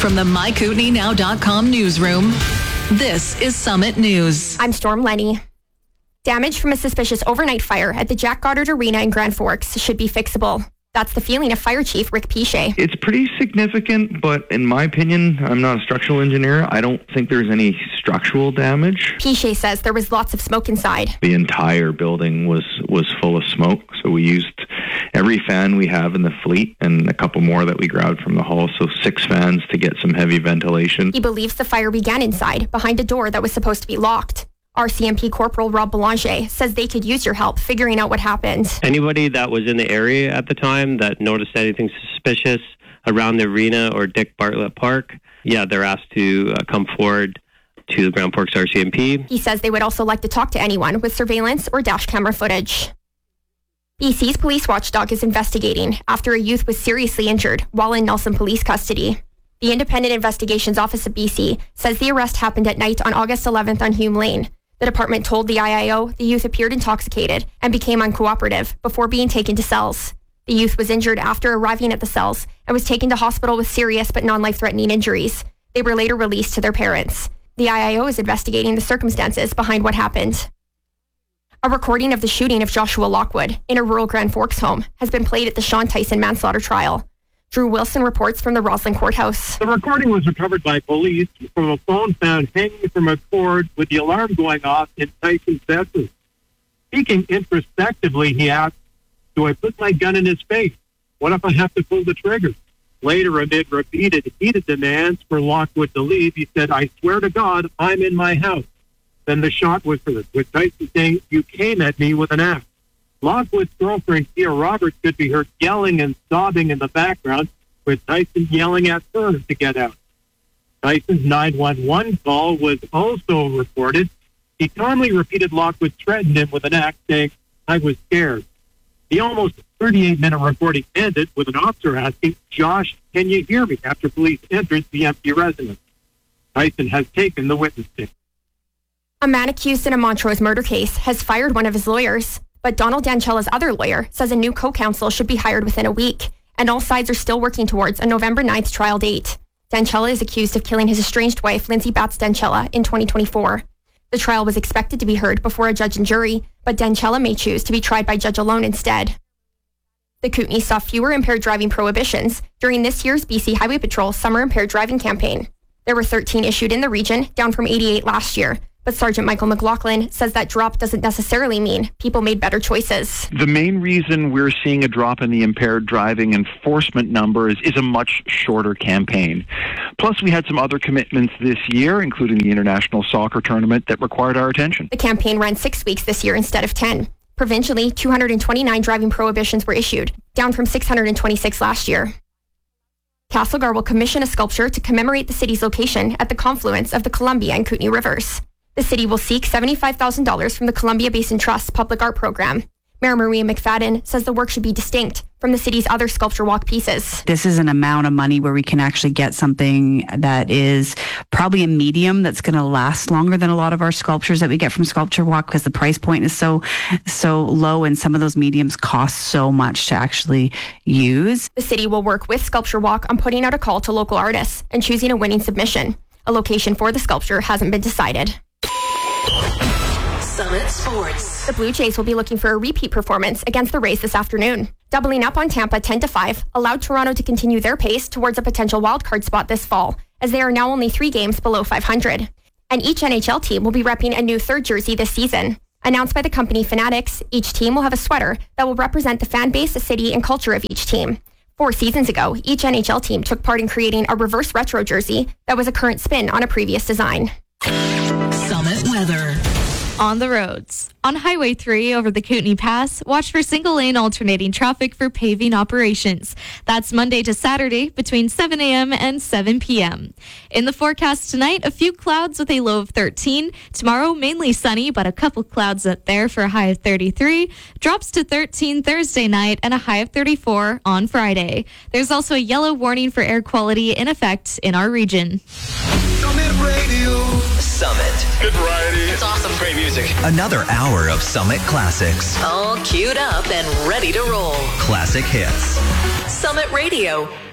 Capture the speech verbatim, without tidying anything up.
From the my kootenai now dot com newsroom, this is Summit News. I'm Storm Lenny. Damage from a suspicious overnight fire at the Jack Goddard Arena in Grand Forks should be fixable. That's the feeling of Fire Chief Rick Piche. It's pretty significant, but in my opinion, I'm not a structural engineer. I don't think there's any structural damage. Piche says there was lots of smoke inside. The entire building was, was full of smoke, so we used every fan we have in the fleet and a couple more that we grabbed from the hall, so six fans to get some heavy ventilation. He believes the fire began inside, behind a door that was supposed to be locked. R C M P Corporal Rob Belanger says they could use your help figuring out what happened. Anybody that was in the area at the time that noticed anything suspicious around the arena or Dick Bartlett Park, yeah, they're asked to uh, come forward to the Grand Forks R C M P. He says they would also like to talk to anyone with surveillance or dash camera footage. B C's police watchdog is investigating after a youth was seriously injured while in Nelson police custody. The Independent Investigations Office of B C says the arrest happened at night on August eleventh on Hume Lane. The department told the I I O the youth appeared intoxicated and became uncooperative before being taken to cells. The youth was injured after arriving at the cells and was taken to hospital with serious but non-life-threatening injuries. They were later released to their parents. The I I O is investigating the circumstances behind what happened. A recording of the shooting of Joshua Lockwood in a rural Grand Forks home has been played at the Sean Tyson manslaughter trial. Drew Wilson reports from the Roslyn Courthouse. The recording was recovered by police from a phone found hanging from a cord with the alarm going off in Tyson's bedroom. Speaking introspectively, he asked, "Do I put my gun in his face? What if I have to pull the trigger?" Later, amid repeated heated demands for Lockwood to leave, he said, "I swear to God, I'm in my house." Then the shot was heard, with Tyson saying, "You came at me with an axe." Lockwood's girlfriend, Kia Roberts, could be heard yelling and sobbing in the background, with Tyson yelling at her to get out. Tyson's nine one one call was also reported. He calmly repeated Lockwood threatened him with an axe, saying, "I was scared." The almost thirty-eight minute recording ended with an officer asking, "Josh, can you hear me?" after police entered the empty residence. Tyson has taken the witness stand. A man accused in a Montrose murder case has fired one of his lawyers. But Donald Dancella's other lawyer says a new co-counsel should be hired within a week, and all sides are still working towards a November ninth trial date. Dancella is accused of killing his estranged wife, Lindsay Batts Dancella, in twenty twenty-four. The trial was expected to be heard before a judge and jury, but Dancella may choose to be tried by judge alone instead. The Kootenai saw fewer impaired driving prohibitions during this year's B C Highway Patrol Summer Impaired Driving Campaign. There were thirteen issued in the region, down from eighty-eight last year. But Sergeant Michael McLaughlin says that drop doesn't necessarily mean people made better choices. The main reason we're seeing a drop in the impaired driving enforcement numbers is a much shorter campaign. Plus, we had some other commitments this year, including the international soccer tournament, that required our attention. The campaign ran six weeks this year instead of ten. Provincially, two hundred twenty-nine driving prohibitions were issued, down from six hundred twenty-six last year. Castlegar will commission a sculpture to commemorate the city's location at the confluence of the Columbia and Kootenai rivers. The city will seek seventy-five thousand dollars from the Columbia Basin Trust Public Art Program. Mayor Maria McFadden says the work should be distinct from the city's other sculpture walk pieces. This is an amount of money where we can actually get something that is probably a medium that's going to last longer than a lot of our sculptures that we get from Sculpture Walk, because the price point is so so low and some of those mediums cost so much to actually use. The city will work with Sculpture Walk on putting out a call to local artists and choosing a winning submission. A location for the sculpture hasn't been decided. Summit Sports. The Blue Jays will be looking for a repeat performance against the Rays this afternoon. Doubling up on Tampa ten to five allowed Toronto to continue their pace towards a potential wildcard spot this fall, as they are now only three games below five hundred. And each N H L team will be repping a new third jersey this season. Announced by the company Fanatics, each team will have a sweater that will represent the fan base, the city, and culture of each team. Four seasons ago, each N H L team took part in creating a reverse retro jersey that was a current spin on a previous design. Summit weather. On the roads. On Highway three over the Kootenai Pass, watch for single-lane alternating traffic for paving operations. That's Monday to Saturday between seven a.m. and seven p.m. In the forecast tonight, a few clouds with a low of thirteen. Tomorrow, mainly sunny, but a couple clouds up there for a high of thirty-three. Drops to thirteen Thursday night and a high of thirty-four on Friday. There's also a yellow warning for air quality in effect in our region. Summit Radio. Summit. Good variety. It's awesome. Great music. Another hour of Summit classics. All queued up and ready to roll. Classic hits. Summit Radio.